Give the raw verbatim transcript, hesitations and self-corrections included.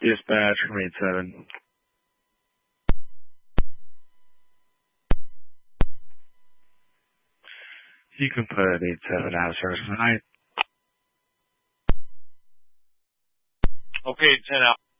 Dispatch from eight seven. You can put eight seven out of service tonight. Okay, ten out.